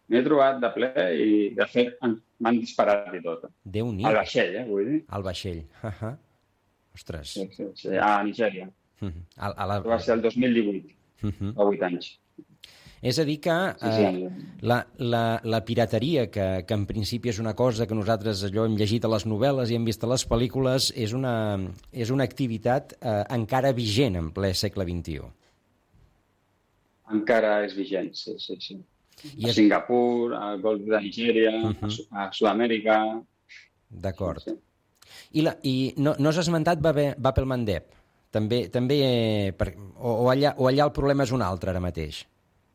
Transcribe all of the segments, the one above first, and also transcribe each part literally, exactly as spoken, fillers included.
m'he trobat de ple i, de fet, m'han disparat i tot. Déu-n'hi. Al vaixell, eh, vull dir. Al vaixell. Uh -huh. Ostres. Sí, sí, sí, a Nigèria. Uh -huh. a, a la... Va ser el dos mil divuit, uh -huh. a vuit anys. És a dir que eh, sí, sí. La, la, la pirateria, que, que en principi és una cosa que nosaltres allò hem llegit a les novel·les i hem vist a les pel·lícules, és una, és una activitat eh, encara vigent en ple segle vint-i-u. Encara és vigent, sí, sí, sí. I a és... Singapur, al Golf de Nigèria, uh -huh. a Sud-amèrica... D'acord. Sí, sí. I, la, i no, no has esmentat Bab el Mandeb? També, també eh, per, o, o, allà, o allà el problema és un altre ara mateix?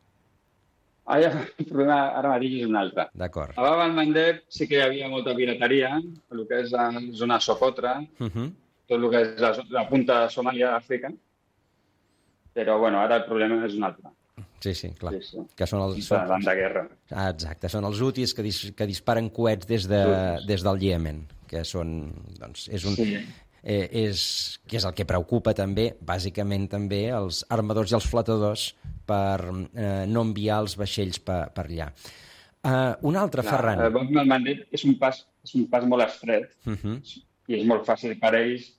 Allà el problema ara mateix és un altre. D'acord. A Bab el Mandeb sí que hi havia molta pirateria, el que és la zona Socotra, uh -huh. tot el que és la, la punta de Somàlia d'Àfrica, però bueno, ara el problema és un altre. Sí, sí, clar. Sí, sí. Que són els... Són... de guerra. Ah, exacte, són els hutis que, dis, que disparen coets des, de, des del Iemen, que són, doncs, és un... Sí. Eh, és, que és el que preocupa també, bàsicament també, els armadors i els flotadors per eh, no enviar els vaixells per, per allà. Uh, un altre, clar, Ferran. El Bab el Mandeb és un pas, és un pas molt estret uh -huh. i és molt fàcil per ells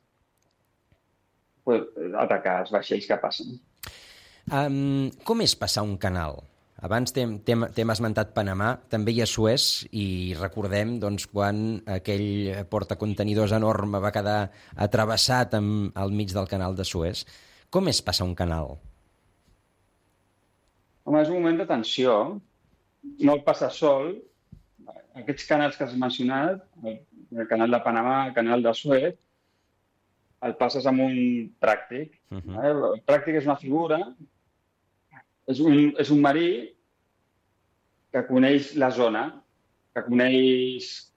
pues, atacar els vaixells que passen. Um, com és passar un canal? Abans t'hem esmentat Panamà, també hi ha Suez, i recordem doncs, quan aquell portacontenidors enorme va quedar atravessat amb, al mig del canal de Suez. Com és passar un canal? Home, és un moment de tensió. No el passa sol. Aquests canals que has mencionat, el canal de Panamà, el canal de Suez, el passes amb un pràctic. Uh-huh. El pràctic és una figura, és un, és un marí que coneix la zona, que coneix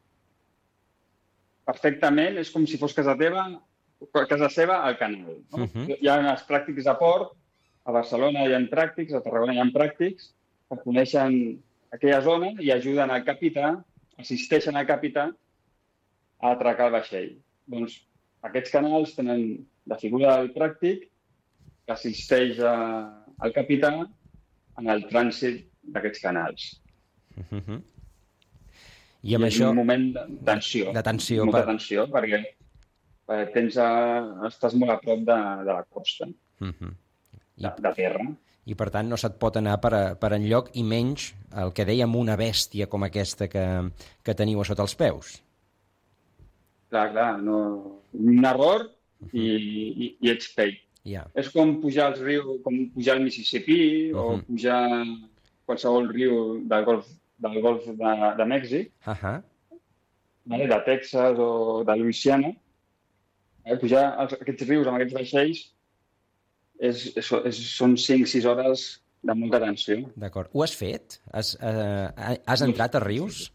perfectament, és com si fos casa teva, casa seva al canal. No? Uh-huh. Hi ha els pràctics de port, a Barcelona hi ha pràctics, a Tarragona hi ha pràctics, que coneixen aquella zona i ajuden al capità, assisteixen al capità a atracar el vaixell. Doncs aquests canals tenen la figura del pràctic que assisteix a, al capità en el trànsit d'aquests canals. Uh-huh. I amb I això... un moment de tensió. De tensió. Molta Per... tensió, perquè, perquè tens a, estàs molt a prop de, de la costa, uh-huh. de, de terra. I, per tant, no se't pot anar per, a, per enlloc, i menys el que dèiem una bèstia com aquesta que, que teniu a sota els peus. Clar, clar. No... Un error uh-huh. i, i, i ets pell. Yeah. És com pujar als rius, com pujar al Mississippi uh-huh. o pujar qualsevol riu del golf, del golf de, de Mèxic, uh-huh. vale? De Texas o de Louisiana. Eh? Pujar als, aquests rius amb aquests vaixells és, és, és, són cinc sis hores de molta tensió. D'acord. Ho has fet? Has, uh, has entrat a rius?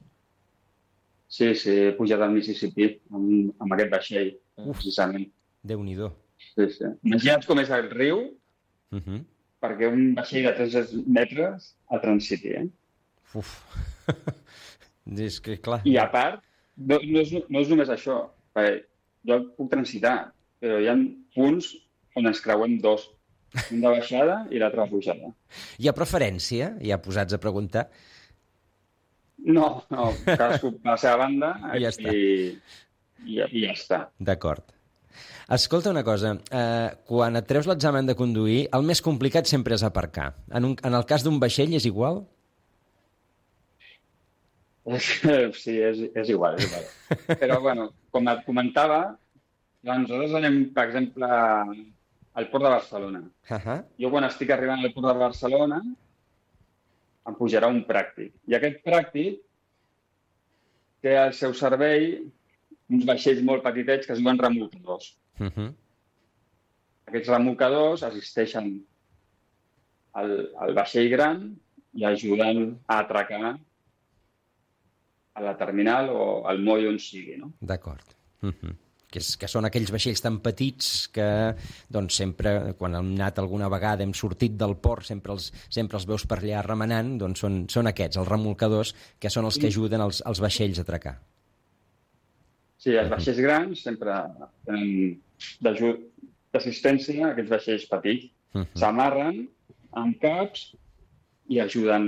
Sí, sí, he pujat al Mississippi amb, amb aquest vaixell, Uf. precisament. Déu-n'hi-do. Sí, sí. Imagina't com és el riu, uh-huh. perquè un vaixell de tres metres a transiti, eh? Uf. És que, clar... I a part, no, no, és, no és només això, perquè jo puc transitar, però hi ha punts on ens creuem dos, un de baixada i l'altre de pujada. Hi ha preferència? Ja posats a preguntar? No, no, cadascú per la seva banda I ja està. I, i, i ja està. D'acord. Escolta una cosa, eh, quan et treus l'examen de conduir, el més complicat sempre és aparcar. En, un, en el cas d'un vaixell és igual? Sí, és, és igual, és igual. Però, bueno, com et comentava, nosaltres anem, per exemple, al Port de Barcelona. Uh-huh. Jo, quan estic arribant al Port de Barcelona, em pujarà un pràctic. I aquest pràctic té al seu servei uns vaixells molt petitets que es diuen remolcadors. Uh-huh. Aquests remolcadors assisteixen al, al vaixell gran i ajuden a atracar a la terminal o al moll on sigui, no? D'acord. Uh-huh. Que, és, que són aquells vaixells tan petits que doncs, sempre, quan hem anat alguna vegada, hem sortit del port, sempre els, sempre els veus per allà remenant, doncs són, són aquests, els remolcadors, que són els que ajuden els, els vaixells a atracar. Sí, els vaixells grans sempre tenen d'assistència a aquests vaixells petits. Uh-huh. S'amarren amb caps i ajuden